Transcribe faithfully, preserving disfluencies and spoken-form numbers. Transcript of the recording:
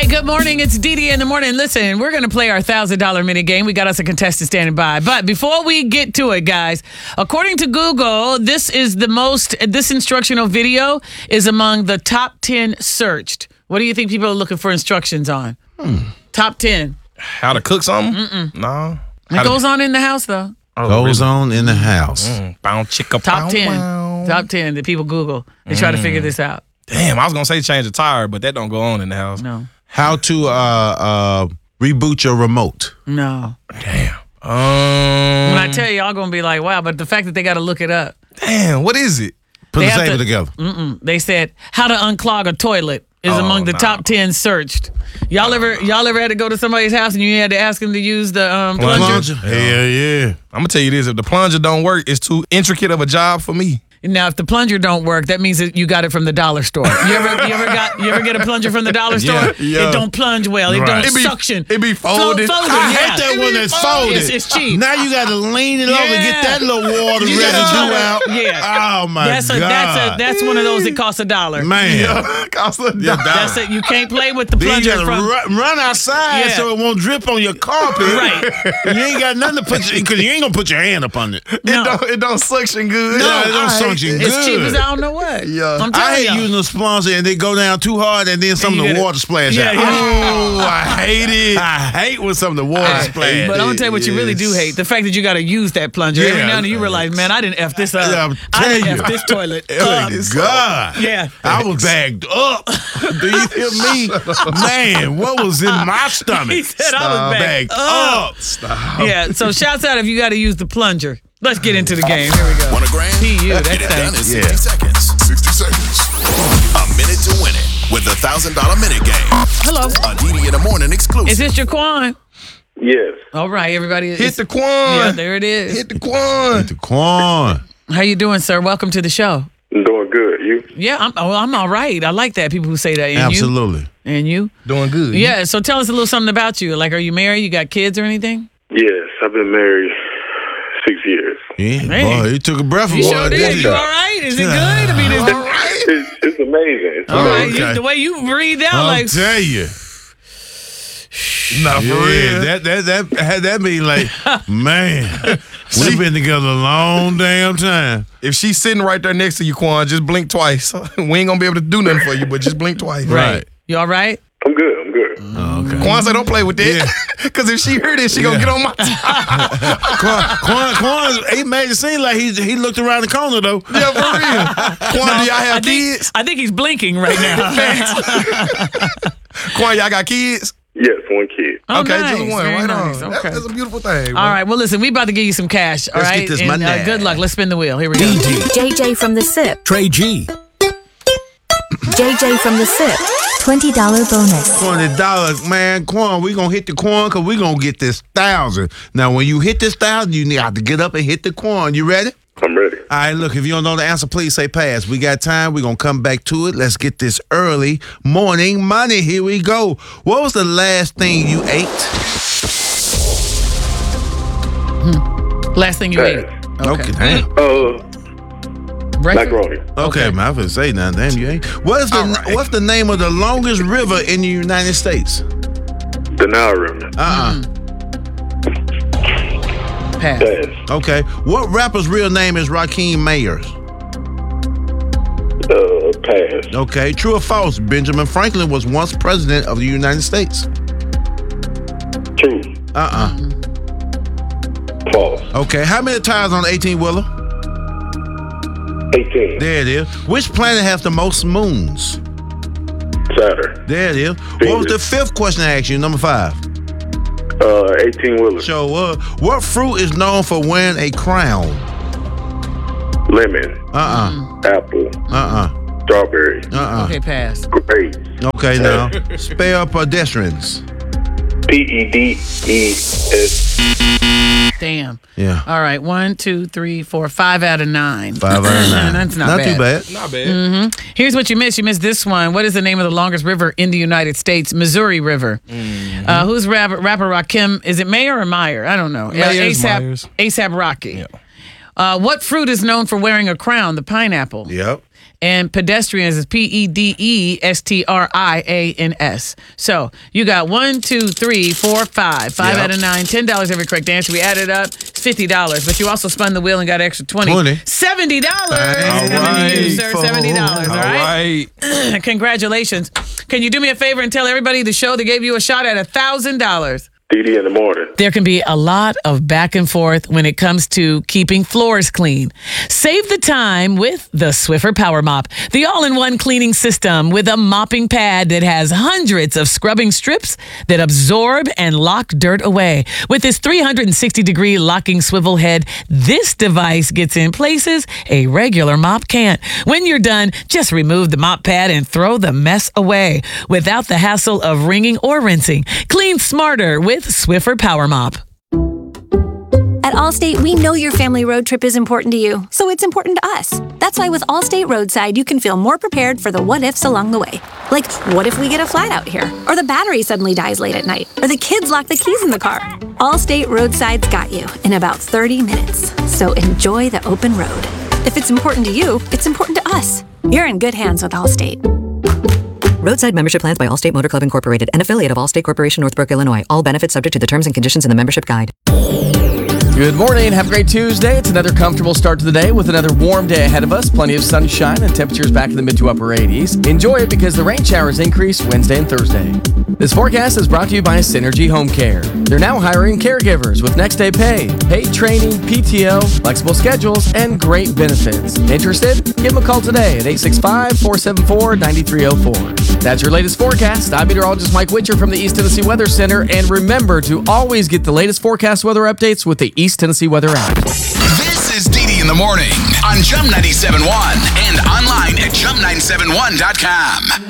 Hey, good morning. It's Dee Dee in the morning. Listen, we're going to play our one thousand dollars minute game. We got us a contestant standing by. But before we get to it, guys, according to Google, this is the most, this instructional video is among the top ten searched. What do you think people are looking for instructions on? Hmm. Top ten. How to cook something? Mm-mm. No. It goes on in the house, though. Oh, goes really? on in the house. Mm, bow, chicka, Top bow, ten. Bow. Top ten that people Google. They try mm. to figure this out. Damn, I was going to say change the tire, but that don't go on in the house. No. How to uh, uh, reboot your remote. No. Damn. Um, when I tell you, y'all going to be like, wow, but the fact that they got to look it up. Damn, what is it? Put the table together. Mm-mm. They said how to unclog a toilet is oh, among the no. top ten searched. Y'all ever y'all ever had to go to somebody's house and you had to ask them to use the um, plunger? plunger? Hell yeah. I'm going to tell you this. If the plunger don't work, it's too intricate of a job for me. Now, if the plunger don't work, that means that you got it from the dollar store. You ever, you ever got, you ever get a plunger from the dollar store? Yeah, yeah. It don't plunge well. It right. don't it be, suction. It be folded. Flo- folded. I yeah. hate that it one that's folded. It's, it's cheap. Now you got to lean it yeah. over, get that little water yeah. residue out. Yeah. Oh my that's god. A, that's a, that's one of those that costs a dollar. Man, yeah. costs a dollar. Yeah, that's it. You can't play with the then plunger. You gotta from, run, run outside yeah. so it won't drip on your carpet. Right. You ain't got nothing to put because you ain't gonna put your hand up on it. No. It don't. It don't suction good. No, yeah, it don't suction good. It's cheap as I don't know what. Yeah. I'm I hate y'all. using a sponsor and they go down too hard and then some of the water splash yeah, out. Yeah. Oh, I hate it. I hate when some of the water splash. But I'm gonna tell you what you really do hate: the fact that you got to use that plunger. Yeah. Every now and then you realize, man, I didn't f this up. Yeah, I didn't you. f this toilet. Oh up. God! Yeah, I was bagged up. Do you hear me, man? What was in my stomach? He said Stop. I was bagged, bagged up. up. Stop. Yeah. So shouts out if you got to use the plunger. Let's get into the game. Here we go. Want a grand? P U. That's Get it done in sixty yeah. seconds. sixty seconds. A minute to win it with the one thousand dollars minute game. Hello. A D D in the morning exclusive. Is this Jaquan? Yes. All right, everybody. Hit the Quan. Yeah, there it is. Hit the Quan. Hit the Quan. How you doing, sir? Welcome to the show. I'm doing good. You? Yeah, I'm. Oh, I'm all right. I like that. People who say that. And Absolutely. You? And you? Doing good. Yeah. So tell us a little something about you. Like, are you married? You got kids or anything? Yes, I've been married six years. Yeah, Man. boy, you took a breath You away. sure did. You all right? Is it good? I mean, is it all right? It's, it's amazing. It's All right. amazing. You, the way you breathe out, I'll like. tell you. Nah, for Yeah, real. that that that had that mean like, man, we've been together a long damn time. If she's sitting right there next to you, Quan, just blink twice. We ain't gonna be able to do nothing for you, but just blink twice. Right. You all right? I'm good. I'm good. Oh, okay. Quan said, "Don't play with that, because if she heard it, she gonna Yeah. get on my top." Quan, Quan, Quan, he made it seem like he he looked around the corner though. Yeah, for real. Quan, do y'all have I think, kids? I think he's blinking right now. Quan, y'all got kids? Yes, one kid. Oh, okay, nice. just one. Very Right nice. on. That- Okay. that's a beautiful thing. All right. Well, listen, we about to give you some cash. All Let's right. get this And, money. uh, good luck. Let's spin the wheel. Here we go. J J from the S I P. Trey G. J J from the S I P. twenty dollars bonus. Twenty dollars, man. Quan, we gonna hit the Quan because we gonna get this thousand. Now, when you hit this thousand, you have to get up and hit the Quan. You ready? I'm ready. All right, look, if you don't know the answer, please say pass. We got time. We're going to come back to it. Let's get this early morning money. Here we go. What was the last thing you ate? Last thing you ate. Okay, damn. Uh, Breakfast? macaroni. Okay, man, I was say nothing. Damn, you ain't. What is the, right. What's the name of the longest river in the United States? The Nile River. Uh-uh. Pass. Pass. Okay. What rapper's real name is Rakim Mayers? Uh, pass. Okay. True or false? Benjamin Franklin was once president of the United States. True. Uh-uh. False. Okay. How many tires on the eighteen-wheeler? eighteen. There it is. Which planet has the most moons? Saturn. There it is. What was the fifth question I asked you? Number five. Uh, eighteen wheeler. So, uh, what fruit is known for wearing a crown? Lemon. Uh-uh. Apple. Uh-uh. Strawberry. Uh-uh. Okay, pass. Grapes. Okay, now. Spell pedestrians. P E D E S. Damn. Yeah. All right. One, two, three, four, five out of nine. Five out of nine. That's not, not bad. too bad. Not bad. Here's what you missed. You missed this one. What is the name of the longest river in the United States? Missouri River. Mm-hmm. Uh, who's rapper, rapper Rakim? Is it Mayer or Meyer? I don't know. Mayers, ASAP, Myers. ASAP Rocky. Yeah. Uh, what fruit is known for wearing a crown? The pineapple. Yep. And pedestrians is P E D E S T R I A N S. So you got one, two, three, four, five. Five Yep. out of nine. ten dollars every correct answer. We added up. It's fifty dollars. But you also spun the wheel and got an extra twenty. twenty. seventy dollars. All Coming to you, right, sir. folks. seventy dollars. All All right. right. Congratulations. Can you do me a favor and tell everybody the show that gave you a shot at one thousand dollars? D D in the morning. There can be a lot of back and forth when it comes to keeping floors clean. Save the time with the Swiffer Power Mop, the all-in-one cleaning system with a mopping pad that has hundreds of scrubbing strips that absorb and lock dirt away. With its three hundred sixty degree locking swivel head, this device gets in places a regular mop can't. When you're done, just remove the mop pad and throw the mess away without the hassle of wringing or rinsing. Clean smarter with Swiffer Power Mop. At Allstate, we know your family road trip is important to you, so it's important to us. That's why with Allstate Roadside, you can feel more prepared for the what-ifs along the way. Like, what if we get a flat out here? Or the battery suddenly dies late at night? Or the kids lock the keys in the car? Allstate Roadside's got you in about thirty minutes. So enjoy the open road. If it's important to you, it's important to us. You're in good hands with Allstate. Roadside membership plans by Allstate Motor Club Incorporated, an affiliate of Allstate Corporation, Northbrook, Illinois. All benefits subject to the terms and conditions in the membership guide. Good morning. Have a great Tuesday. It's another comfortable start to the day with another warm day ahead of us. Plenty of sunshine and temperatures back in the mid to upper eighties. Enjoy it because the rain showers increase Wednesday and Thursday. This forecast is brought to you by Synergy Home Care. They're now hiring caregivers with next day pay, paid training, P T O, flexible schedules, and great benefits. Interested? Give them a call today at eight six five, four seven four, nine three zero four. That's your latest forecast. I'm meteorologist Mike Witcher from the East Tennessee Weather Center. And remember to always get the latest forecast weather updates with the East Tennessee Weather app. This is D D in the morning on Jump ninety-seven point one and online at jump nine seven one dot com.